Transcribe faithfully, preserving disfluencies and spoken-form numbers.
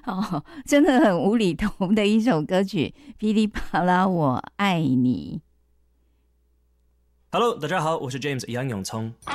哦，真的很无厘头的一首歌曲，噼里啪啦我爱你。 Hello， 大家好，我是 James 杨永聪。